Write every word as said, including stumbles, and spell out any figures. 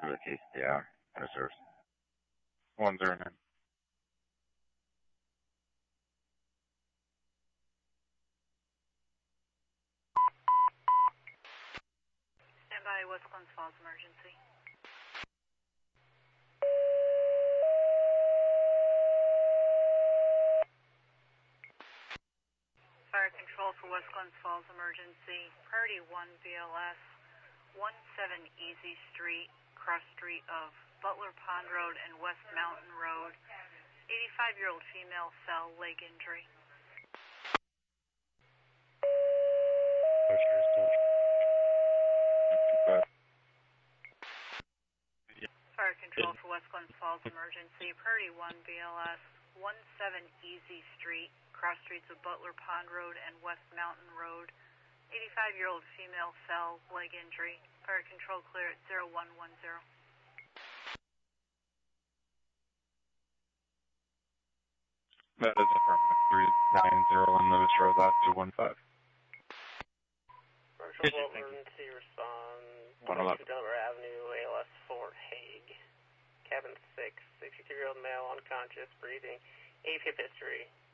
for the case they are reserves. one zero nine. Stand by, West Glens Falls emergency. Fire control for West Glens Falls emergency. Priority one B L S, one seven Easy Street, cross street of Butler Pond Road and West Mountain Road. eighty-five-year-old female fell, leg injury. Fire control for West Glens Falls emergency. Priority one B L S, one seven Easy Street, cross streets of Butler Pond Road and West Mountain Road. eighty-five-year-old female fell, leg injury. Fire control clear at zero one one zero. That is affirmative. three nine zero one Lewis Road, lot two one five. Commercial emergency respond. twenty-two Delaware Avenue, A L S Fort Hague. Cabin six, sixty-three-year-old male, unconscious, breathing, A Fib history.